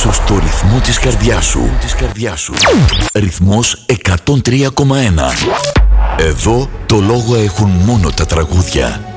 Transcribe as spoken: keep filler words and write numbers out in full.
ύψος του ρυθμού της καρδιάς σου. Της καρδιάς σου. Ρυθμός εκατόν τρία κόμμα ένα. Εδώ το λόγο έχουν μόνο τα τραγούδια.